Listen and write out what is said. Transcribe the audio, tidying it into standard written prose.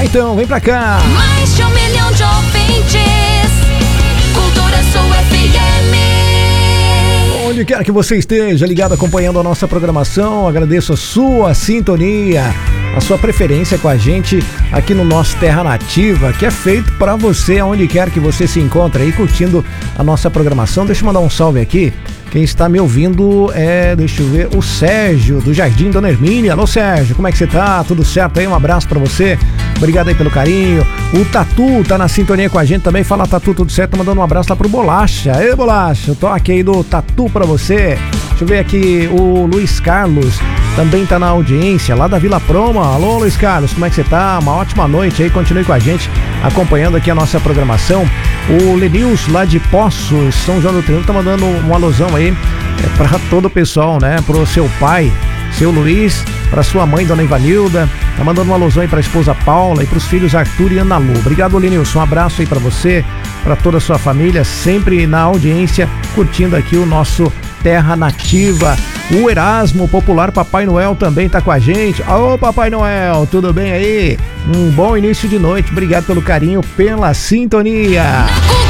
então, vem pra cá. Mais de 1 milhão de ouvintes, Cultura Sul FM. Onde quer que você esteja ligado acompanhando a nossa programação, agradeço a sua sintonia, a sua preferência com a gente aqui no nosso Terra Nativa, que é feito para você, aonde quer que você se encontre aí curtindo a nossa programação. Deixa eu mandar um salve aqui. Quem está me ouvindo deixa eu ver, o Sérgio, do Jardim Dona Hermínia. Alô, Sérgio, como é que você tá? Tudo certo aí? Um abraço pra você. Obrigado aí pelo carinho. O Tatu tá na sintonia com a gente também. Fala, Tatu, tudo certo? Tô mandando um abraço lá pro Bolacha. Ei, Bolacha, o toque aí do Tatu pra você. Deixa eu ver aqui, o Luiz Carlos também tá na audiência, lá da Vila Proma. Alô, Luiz Carlos, como é que você tá? Uma ótima noite aí, continue com a gente, acompanhando aqui a nossa programação. O Lenils, lá de Poços, São João do Triunfo, tá mandando um alusão aí pra todo o pessoal, né? Pro seu pai, seu Luiz, pra sua mãe, dona Ivanilda, tá mandando um alusão aí pra esposa Paula e pros filhos Arthur e Ana Lu. Obrigado, Lenils, um abraço aí pra você, pra toda a sua família, sempre na audiência, curtindo aqui o nosso Terra Nativa. O Erasmo, popular Papai Noel, também tá com a gente. Ô, Papai Noel, tudo bem aí? Um bom início de noite, obrigado pelo carinho, pela sintonia.